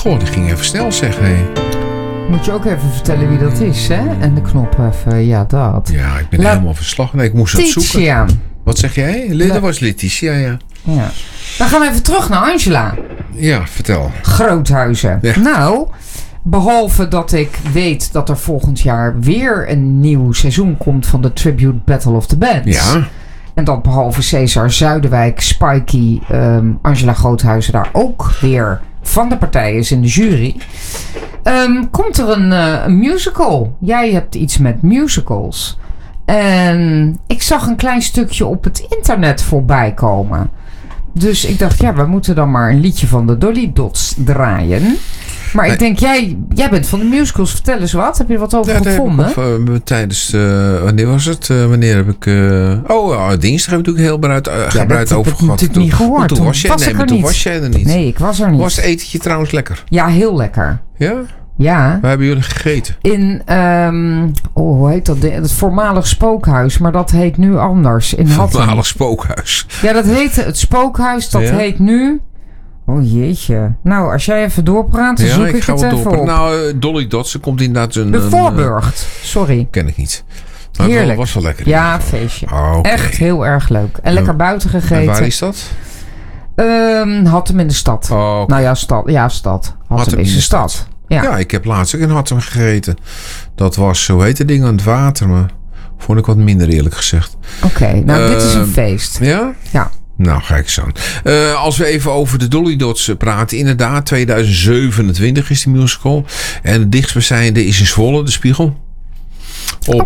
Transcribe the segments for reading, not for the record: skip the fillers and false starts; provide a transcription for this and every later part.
Goh, die ging even snel zeggen. Hey. Moet je ook even vertellen wie dat is, hè? En de knop even, ja, dat. Ja, ik ben helemaal verslag. Nee, ik moest dat zoeken. Wat zeg jij? Dat was Letitia, ja. Dan gaan we even terug naar Angela. Ja, vertel. Groothuizen. Ja. Nou, behalve dat ik weet dat er volgend jaar weer een nieuw seizoen komt van de Tribute Battle of the Bands. Ja. En dat behalve Cesar Zuiderwijk, Spikey, Angela Groothuizen daar ook weer van de partij is in de jury. Komt er een musical. Jij hebt iets met musicals. En ik zag een klein stukje op het internet voorbij komen. Dus ik dacht, ja, we moeten dan maar een liedje van de Dolly Dots draaien. Maar ik denk, jij bent van de musicals. Vertel eens wat. Heb je er wat over gevonden? Tijdens, wanneer was het? Wanneer heb ik... dinsdag heb ik natuurlijk heel gebruikt over gehad. Dat heb ik natuurlijk niet gehoord. Toen was jij er niet. Nee, ik was er niet. Was het etentje trouwens lekker? Ja, heel lekker. Ja? Ja. Waar hebben jullie gegeten? In, hoe heet dat? Het voormalig spookhuis. Maar dat heet nu anders. In voormalig spookhuis. Ja, dat heette het spookhuis. Dat heet nu... Oh jeetje. Nou, als jij even doorpraat, dan zoek ik het even op. Nou, Dolly Dots, er komt inderdaad een... De Voorburgt. Sorry. Ken ik niet. Maar heerlijk. Het was wel lekker. Ja, feestje. Okay. Echt heel erg leuk. En lekker buiten gegeten. En waar is dat? Hattem in de stad. Okay. Nou ja, stad. Ja, stad. Hattem is de stad. Ja, ik heb laatst ook in Hattem gegeten. Dat was, hoe heet het ding, aan het water. Maar vond ik wat minder eerlijk gezegd. Oké, nou dit is een feest. Ja? Ja. Nou, ga ik zo. Als we even over de Dolly Dots praten. Inderdaad, 2027 is die musical. En het dichtstbijzijnde is in Zwolle, de Spiegel. Op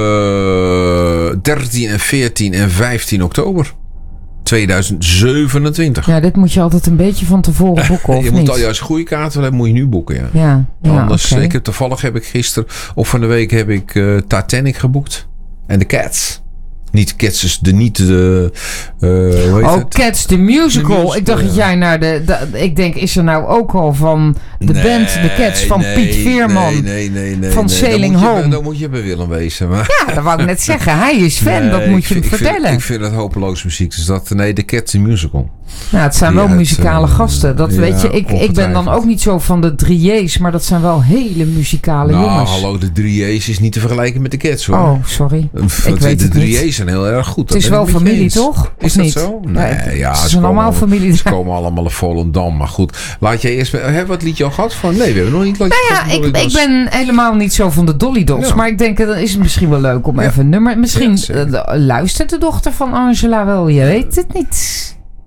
13 en 14 en 15 oktober. 2027. Ja, dit moet je altijd een beetje van tevoren boeken, of je niet? moet al juist goede kaarten hebben, moet je nu boeken, ja. Anders, toevallig heb ik gisteren of van de week heb ik Titanic geboekt. En The Cats. Niet Cats, hoe heet het? Cats, the musical. Ik dacht dat jij naar ik denk, is er nou ook al van de band The Cats van Piet Veerman? Nee. Van Sailing Home. Dan moet je bij Willem wezen. Maar. Ja, dat wou ik net zeggen. Hij is fan, dat moet je hem vertellen. Ik vind het hopeloos muziek. Dus The Cats, the musical. Nou, het zijn wel muzikale gasten. Dat weet je. Ik ben dan ook niet zo van de 3J's, maar dat zijn wel hele muzikale jongens. Hallo, de 3J's is niet te vergelijken met de Cats, hoor. Oh, sorry. Ik weet de het 3J's niet. zijn heel erg goed. Het is wel familie, toch? Is dat zo? Nee, ja. Ze zijn allemaal familie. Ze komen allemaal in Volendam. Maar goed, laat jij eerst... Hebben we het liedje al gehad? Nee, we hebben nog niet het liedje ik ben helemaal niet zo van de Dolly Dots. Ja. Maar ik denk, dan is het misschien wel leuk om even een nummer... Misschien luistert de dochter van Angela wel. Je weet het niet.